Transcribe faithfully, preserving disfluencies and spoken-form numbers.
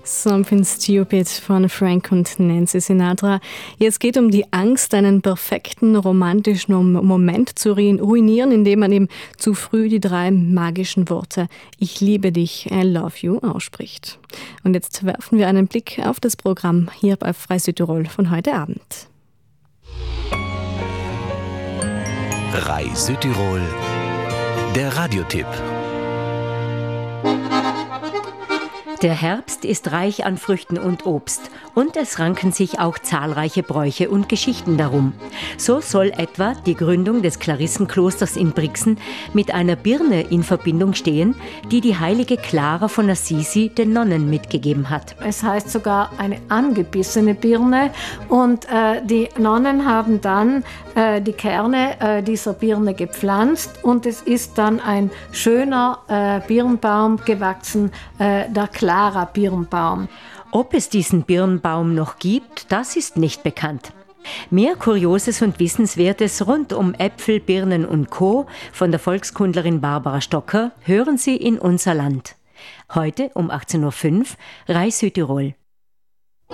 Something Stupid von Frank und Nancy Sinatra. Jetzt geht um die Angst, einen perfekten romantischen Moment zu ruinieren, indem man ihm zu früh die drei magischen Worte Ich liebe dich, I love you ausspricht. Und jetzt werfen wir einen Blick auf das Programm hier bei Frei Südtirol von heute Abend. Frei Südtirol, der Radiotipp. Der Herbst ist reich an Früchten und Obst und es ranken sich auch zahlreiche Bräuche und Geschichten darum. So soll etwa die Gründung des Klarissenklosters in Brixen mit einer Birne in Verbindung stehen, die die heilige Clara von Assisi den Nonnen mitgegeben hat. Es heißt sogar eine angebissene Birne und äh, die Nonnen haben dann äh, die Kerne äh, dieser Birne gepflanzt und es ist dann ein schöner äh, Birnbaum gewachsen, äh, der Clara Birnbaum. Ob es diesen Birnbaum noch gibt, das ist nicht bekannt. Mehr Kurioses und Wissenswertes rund um Äpfel, Birnen und Co. von der Volkskundlerin Barbara Stocker hören Sie in Unser Land. Heute um achtzehn Uhr fünf, Frei Südtirol.